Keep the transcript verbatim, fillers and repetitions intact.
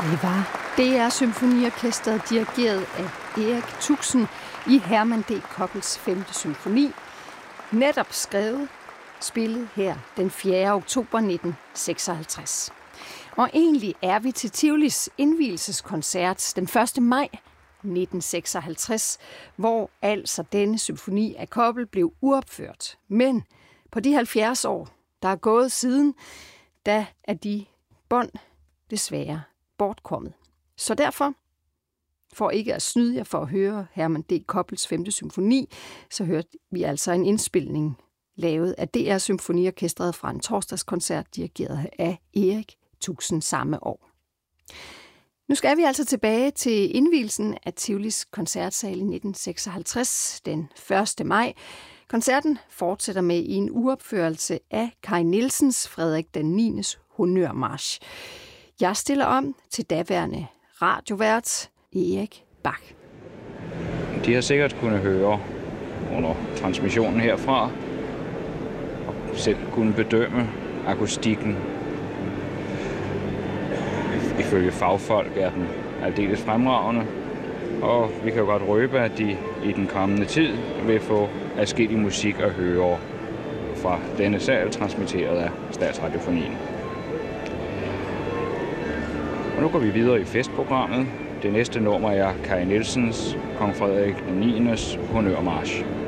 Det var D R Symfoniorkestret, dirigeret af Erik Tuxen i Herman D. Koppels femte symfoni, netop skrevet, spillet her den fjerde oktober nitten seksoghalvtreds. Og egentlig er vi til Tivolis indvielseskoncert den første maj nitten seksoghalvtreds, hvor altså denne symfoni af Koppel blev uopført. Men på de halvfjerds år, der er gået siden, da er de bånd desværre bortkommet. Så derfor, for ikke at snyde jer for at høre Herman D. Koppels femte symfoni, så hørte vi altså en indspilning lavet af D R Symfoniorkestret fra en torsdagskoncert, dirigeret af Erik Tuxen samme år. Nu skal vi altså tilbage til indvielsen af Tivolis koncertsal i nitten seksoghalvtreds, den første maj. Koncerten fortsætter med en uopførelse af Kai Nielsens Frederik den niendes Honørmarch. Jeg stiller om til daværende radiovært Erik Bach. De har sikkert kunnet høre under transmissionen herfra, og selv kunne bedømme akustikken. Ifølge fagfolk er den aldeles fremragende, og vi kan jo godt røbe, at de i den kommende tid vil få adskillig musik at høre fra denne sal, transmitteret af Statsradiofonien. Og nu går vi videre i festprogrammet. Det næste nummer er Kai Nielsens Kong Frederik den niendes Honørmarch.